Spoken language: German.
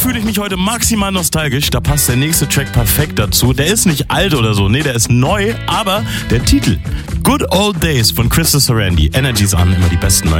fühle ich mich heute maximal nostalgisch. Da passt der nächste Track perfekt dazu. Der ist nicht alt oder so, nee, der ist neu, aber der Titel Good Old Days von Crystal Sarandon. Energies an, immer die besten neuen